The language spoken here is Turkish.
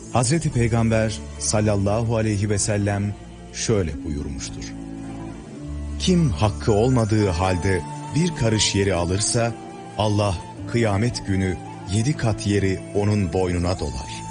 Hazreti Peygamber sallallahu aleyhi ve sellem şöyle buyurmuştur. Kim hakkı olmadığı halde bir karış yeri alırsa Allah kıyamet günü 7 kat yeri onun boynuna dolar.